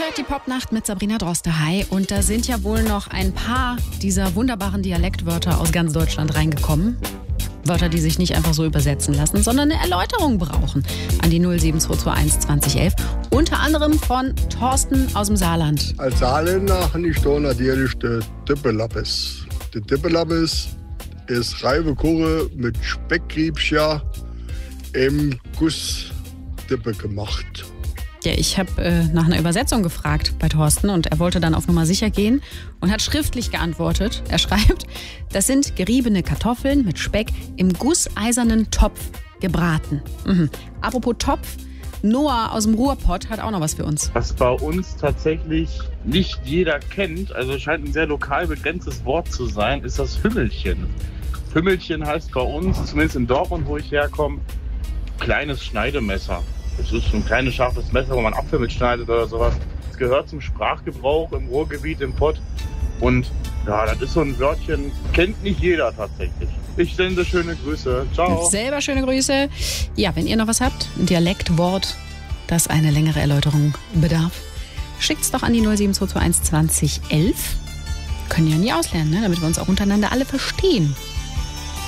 hört die Popnacht mit Sabrina Droste. Hi. Und da sind ja wohl noch ein paar dieser wunderbaren Dialektwörter aus ganz Deutschland reingekommen. Wörter, die sich nicht einfach so übersetzen lassen, sondern eine Erläuterung brauchen. An die 07221 2011. Unter anderem von Thorsten aus dem Saarland. Als Saarländer habe ich da natürlich den Dippelappes. Der Dippelappes ist reife Kuche mit Speckriebchen im Gussdippe gemacht. Ja, ich habe nach einer Übersetzung gefragt bei Thorsten und er wollte dann auf Nummer sicher gehen und hat schriftlich geantwortet. Er schreibt, das sind geriebene Kartoffeln mit Speck im gusseisernen Topf gebraten. Apropos Topf, Noah aus dem Ruhrpott hat auch noch was für uns. Was bei uns tatsächlich nicht jeder kennt, also scheint ein sehr lokal begrenztes Wort zu sein, ist das Hümmelchen. Hümmelchen heißt bei uns, zumindest in Dortmund, wo ich herkomme, kleines Schneidemesser. Das ist ein kleines scharfes Messer, wo man Apfel mitschneidet oder sowas. Das gehört zum Sprachgebrauch im Ruhrgebiet, im Pott. Und ja, das ist so ein Wörtchen, kennt nicht jeder tatsächlich. Ich sende schöne Grüße. Ciao. Selber schöne Grüße. Ja, wenn ihr noch was habt, ein Dialektwort, das eine längere Erläuterung bedarf, schickt's doch an die 07221 2011. Können ja nie auslernen, ne? Damit wir uns auch untereinander alle verstehen.